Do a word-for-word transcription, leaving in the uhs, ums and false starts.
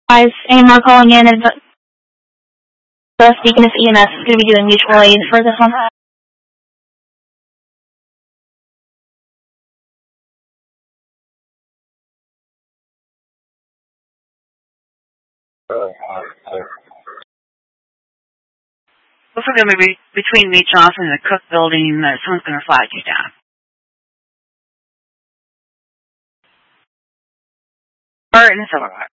Guys, A M R calling in, and the speaking of E M S is going to be doing mutual aid for this one. Looks like going to be between Meat Johnson and the Cook building. Uh, someone's going to flag you down. Or in the silver box.